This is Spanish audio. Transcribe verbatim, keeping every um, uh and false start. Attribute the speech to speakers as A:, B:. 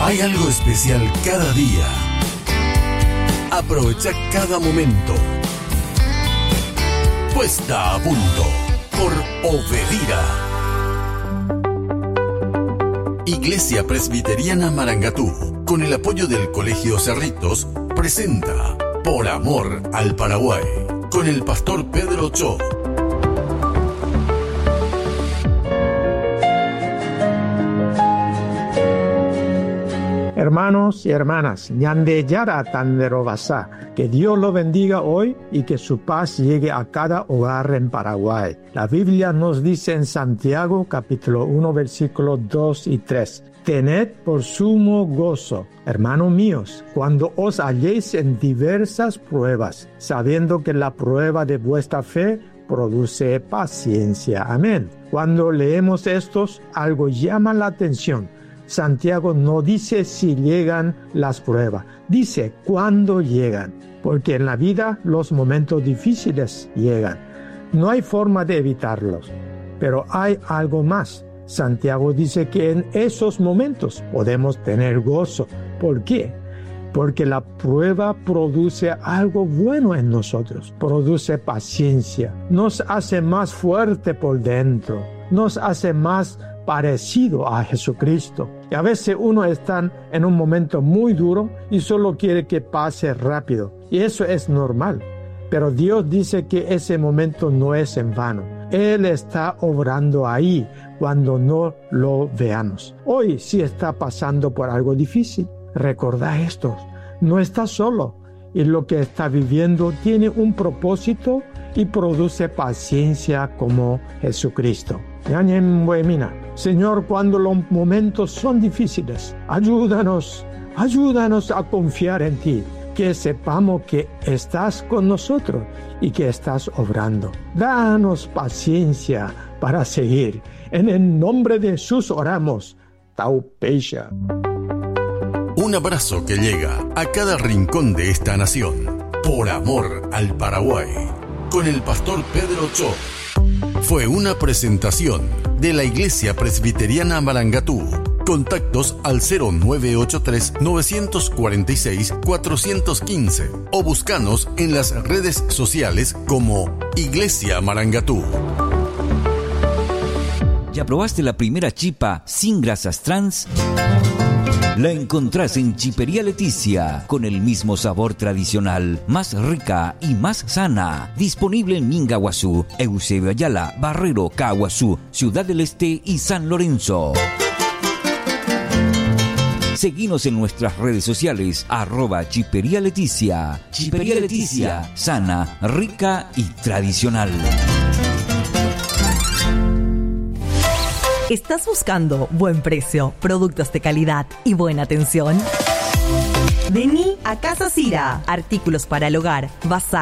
A: Hay algo especial cada día. Aprovecha cada momento. Puesta a punto por Obedira. Iglesia Presbiteriana Marangatú, con el apoyo del Colegio Cerritos, presenta Por Amor al Paraguay, con el pastor Pedro Cho.
B: Hermanos y hermanas, Ñande Yara Tanderobasá, que Dios lo bendiga hoy y que su paz llegue a cada hogar en Paraguay. La Biblia nos dice en Santiago capítulo uno versículos dos y tres: Tened por sumo gozo, hermanos míos, cuando os halléis en diversas pruebas, sabiendo que la prueba de vuestra fe produce paciencia. Amén. Cuando leemos estos, algo llama la atención. Santiago no dice si llegan las pruebas, dice cuándo llegan, porque en la vida los momentos difíciles llegan. No hay forma de evitarlos, pero hay algo más. Santiago dice que en esos momentos podemos tener gozo. ¿Por qué? Porque la prueba produce algo bueno en nosotros, produce paciencia, nos hace más fuerte por dentro, nos hace más parecido a Jesucristo. Y a veces uno está en un momento muy duro y solo quiere que pase rápido. Y eso es normal. Pero Dios dice que ese momento no es en vano. Él está obrando ahí cuando no lo veamos. Hoy, si está pasando por algo difícil, recordá esto. No está solo. Y lo que está viviendo tiene un propósito y produce paciencia como Jesucristo. Señor, cuando los momentos son difíciles, ayúdanos, ayúdanos a confiar en ti, que sepamos que estás con nosotros y que estás obrando. Danos paciencia para seguir. En el nombre de Jesús oramos. Taupeya.
A: Un abrazo que llega a cada rincón de esta nación. Por amor al Paraguay. Con el pastor Pedro Cho. Fue una presentación de la Iglesia Presbiteriana Marangatú. Contactos al cero nueve ocho tres, nueve cuatro seis, cuatro uno cinco o búscanos en las redes sociales como Iglesia Marangatú.
C: ¿Ya probaste la primera chipa sin grasas trans? La encontrás en Chipería Leticia, con el mismo sabor tradicional, más rica y más sana. Disponible en Mingaguazú, Eusebio Ayala, Barrero, Caguazú, Ciudad del Este y San Lorenzo. Seguinos en nuestras redes sociales, arroba Chipería Leticia. Chipería Leticia, sana, rica y tradicional.
D: ¿Estás buscando buen precio, productos de calidad y buena atención? Vení a Casa Cira. Artículos para el hogar, bazar,